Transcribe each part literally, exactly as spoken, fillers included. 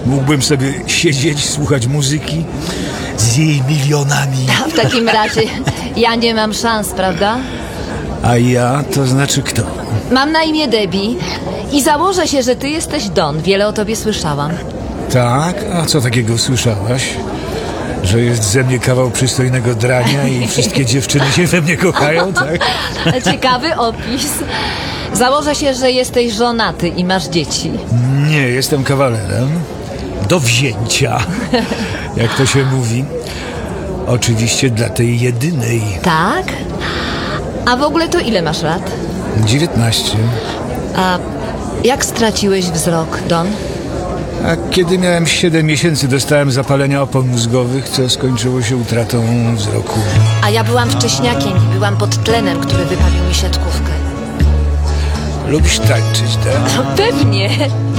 Mógłbym sobie siedzieć, słuchać muzyki z jej milionami. W takim razie ja nie mam szans, prawda? A ja, to znaczy kto? Mam na imię Debbie i założę się, że ty jesteś Don. Wiele o tobie słyszałam. Tak? A co takiego słyszałaś? Że jest ze mnie kawał przystojnego drania i wszystkie dziewczyny się we mnie kochają, tak? Ciekawy opis. Założę się, że jesteś żonaty i masz dzieci. Nie, jestem kawalerem. Do wzięcia, jak to się mówi. Oczywiście dla tej jedynej. Tak? A w ogóle to ile masz lat? dziewiętnaście. A jak straciłeś wzrok, Don? A kiedy miałem siedem miesięcy, dostałem zapalenia opon mózgowych, co skończyło się utratą wzroku. A ja byłam wcześniakiem i byłam pod tlenem, który wypalił mi siatkówkę. Lubisz tańczyć, tak? No pewnie.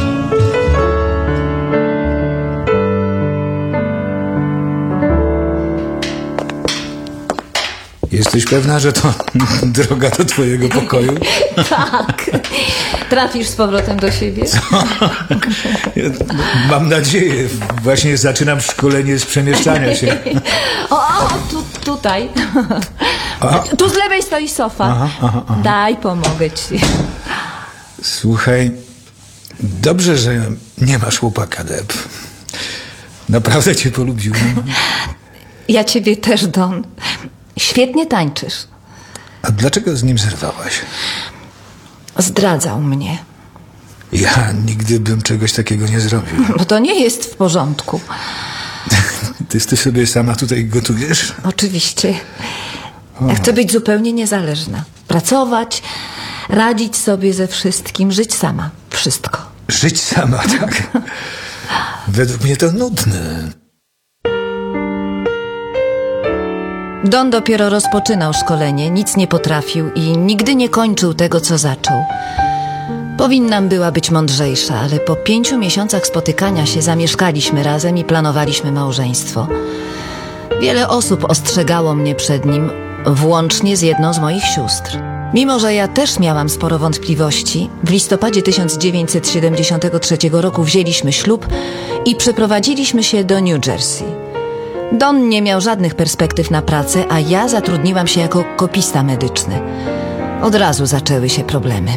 Jesteś pewna, że to droga do twojego pokoju? Tak. Trafisz z powrotem do siebie? Co? Ja, mam nadzieję. Właśnie zaczynam szkolenie z przemieszczania się. O, o tu, tutaj. A? Tu z lewej stoi sofa. Aha, aha, aha. Daj, pomogę ci. Słuchaj, dobrze, że nie masz chłopaka, Deb. Naprawdę cię polubiłem. Ja ciebie też, Don. Świetnie tańczysz. A dlaczego z nim zerwałaś? Zdradzał mnie. Ja nigdy bym czegoś takiego nie zrobił. Bo to nie jest w porządku. Ty, ty sobie sama tutaj gotujesz? Oczywiście. Ja chcę być zupełnie niezależna. Pracować, radzić sobie ze wszystkim, żyć sama. Wszystko. Żyć sama, tak? Według mnie to nudne. Don dopiero rozpoczynał szkolenie, nic nie potrafił i nigdy nie kończył tego, co zaczął. Powinnam była być mądrzejsza, ale po pięciu miesiącach spotykania się zamieszkaliśmy razem i planowaliśmy małżeństwo. Wiele osób ostrzegało mnie przed nim, włącznie z jedną z moich sióstr. Mimo że ja też miałam sporo wątpliwości, w listopadzie tysiąc dziewięćset siedemdziesiątego trzeciego roku wzięliśmy ślub i przeprowadziliśmy się do New Jersey. Don nie miał żadnych perspektyw na pracę, a ja zatrudniłam się jako kopista medyczny. Od razu zaczęły się problemy.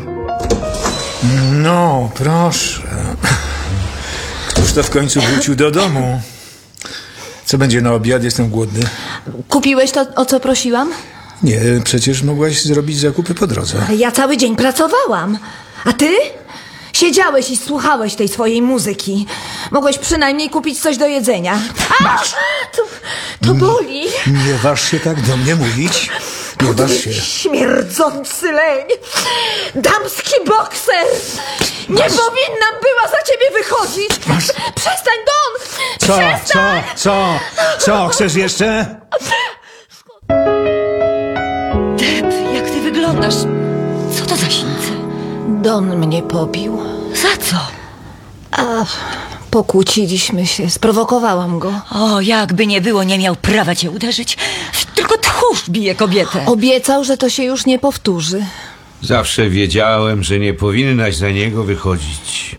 No, proszę. Któż to w końcu wrócił do domu? Co będzie na obiad? Jestem głodny. Kupiłeś to, o co prosiłam? Nie, przecież mogłaś zrobić zakupy po drodze. Ale ja cały dzień pracowałam. A ty? Siedziałeś i słuchałeś tej swojej muzyki. Mogłeś przynajmniej kupić coś do jedzenia. A! To, to boli. Nie waż się tak do mnie mówić. Nie waż się. Śmierdzący leń. Damski bokser. Nie powinnam była za ciebie wychodzić. Masz... Przestań, Don! Co, Przestań! co, co, co? Chcesz jeszcze? Deb, jak ty wyglądasz? Co to za sińce? Don mnie pobił. Za co? A, pokłóciliśmy się. Sprowokowałam go. O, jakby nie było, nie miał prawa cię uderzyć. Tylko tchórz bije kobietę. Obiecał, że to się już nie powtórzy. Zawsze wiedziałem, że nie powinnaś za niego wychodzić.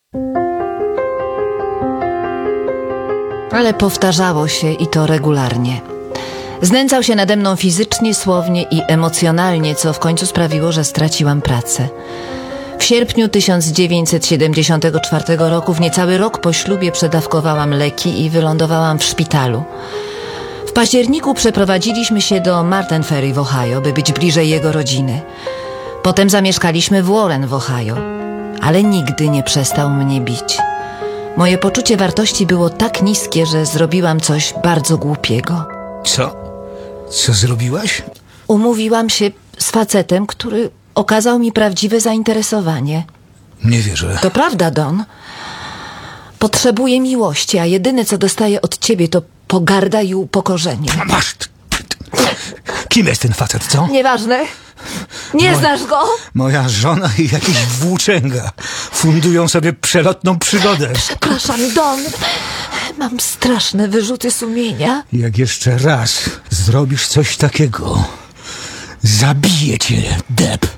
Ale powtarzało się i to regularnie. Znęcał się nade mną fizycznie, słownie i emocjonalnie, co w końcu sprawiło, że straciłam pracę. W sierpniu tysiąc dziewięćset siedemdziesiątego czwartego roku, w niecały rok po ślubie, przedawkowałam leki i wylądowałam w szpitalu. W październiku przeprowadziliśmy się do Martin Ferry w Ohio, by być bliżej jego rodziny. Potem zamieszkaliśmy w Warren w Ohio, ale nigdy nie przestał mnie bić. Moje poczucie wartości było tak niskie, że zrobiłam coś bardzo głupiego. Co? Co zrobiłaś? Umówiłam się z facetem, który okazał mi prawdziwe zainteresowanie. Nie wierzę. To prawda, Don. Potrzebuję miłości, a jedyne, co dostaję od ciebie, to pogarda i upokorzenie. Masz! Kim jest ten facet, co? Nieważne. Nie Moja- znasz go? Moja żona i jakiś włóczęga fundują sobie przelotną przygodę. Przepraszam, Don. Mam straszne wyrzuty sumienia. Jak jeszcze raz zrobisz coś takiego, zabiję cię, Deb.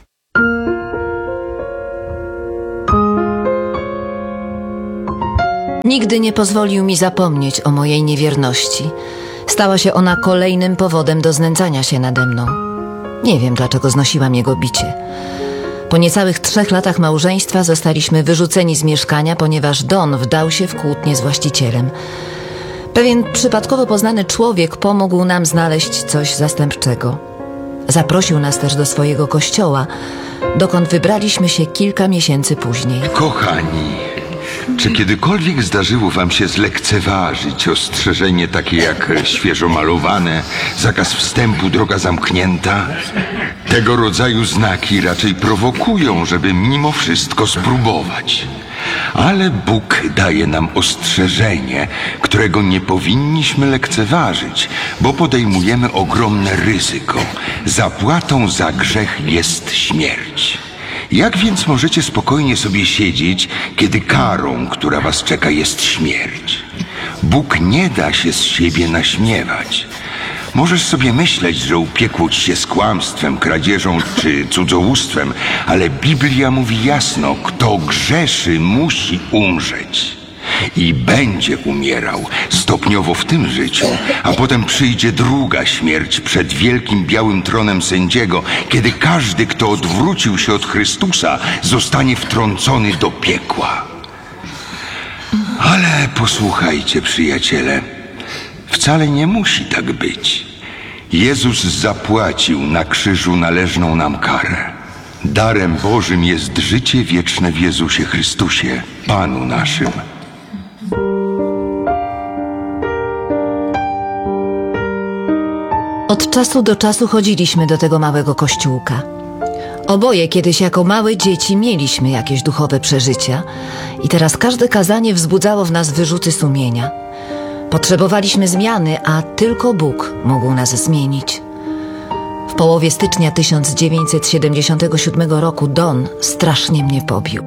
Nigdy nie pozwolił mi zapomnieć o mojej niewierności. Stała się ona kolejnym powodem do znęcania się nade mną. Nie wiem, dlaczego znosiłam jego bicie. Po niecałych trzech latach małżeństwa zostaliśmy wyrzuceni z mieszkania, ponieważ Don wdał się w kłótnię z właścicielem. Pewien przypadkowo poznany człowiek pomógł nam znaleźć coś zastępczego. Zaprosił nas też do swojego kościoła, dokąd wybraliśmy się kilka miesięcy później. Kochani, czy kiedykolwiek zdarzyło wam się zlekceważyć ostrzeżenie takie jak świeżo malowane, zakaz wstępu, droga zamknięta? Tego rodzaju znaki raczej prowokują, żeby mimo wszystko spróbować. Ale Bóg daje nam ostrzeżenie, którego nie powinniśmy lekceważyć, bo podejmujemy ogromne ryzyko. Zapłatą za grzech jest śmierć. Jak więc możecie spokojnie sobie siedzieć, kiedy karą, która was czeka, jest śmierć? Bóg nie da się z siebie naśmiewać. Możesz sobie myśleć, że upiekło ci się z kłamstwem, kradzieżą czy cudzołóstwem, ale Biblia mówi jasno, kto grzeszy, musi umrzeć. I będzie umierał stopniowo w tym życiu, a potem przyjdzie druga śmierć przed wielkim białym tronem sędziego, kiedy każdy, kto odwrócił się od Chrystusa, zostanie wtrącony do piekła. Ale posłuchajcie, przyjaciele, wcale nie musi tak być. Jezus zapłacił na krzyżu należną nam karę. Darem Bożym jest życie wieczne w Jezusie Chrystusie, Panu naszym. Od czasu do czasu chodziliśmy do tego małego kościółka. Oboje kiedyś jako małe dzieci mieliśmy jakieś duchowe przeżycia i teraz każde kazanie wzbudzało w nas wyrzuty sumienia. Potrzebowaliśmy zmiany, a tylko Bóg mógł nas zmienić. W połowie stycznia tysiąc dziewięćset siedemdziesiątego siódmego roku Don strasznie mnie pobił.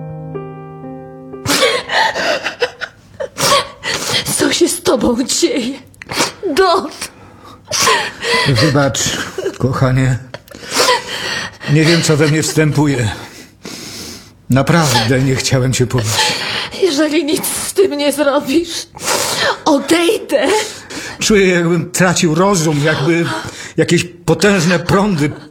Co się z tobą dzieje? Don! Wybacz, kochanie. Nie wiem, co we mnie wstępuje. Naprawdę nie chciałem cię pobić. Jeżeli nic z tym nie zrobisz, odejdę. Czuję, jakbym tracił rozum, jakby jakieś potężne prądy